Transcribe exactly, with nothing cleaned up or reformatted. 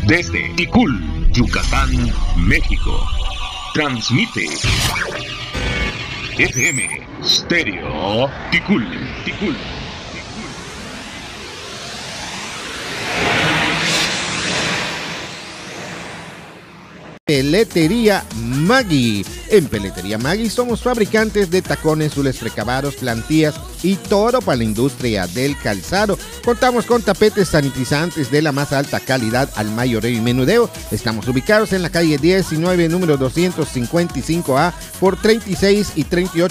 Desde Ticul, Yucatán, México. Transmite F M Stereo Ticul, Ticul. Peletería Maggi. En Peletería Maggi somos fabricantes de tacones, hules precabados, plantillas y todo para la industria del calzado. Contamos con tapetes sanitizantes de la más alta calidad al mayoreo y menudeo. Estamos ubicados en la calle diecinueve, número doscientos cincuenta y cinco A por treinta y seis y treinta y ocho